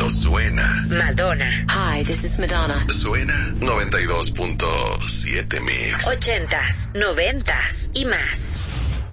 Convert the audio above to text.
suena. Madonna. Hi, this is Madonna. Suena 92.7 Mix. 80s, 90s y más.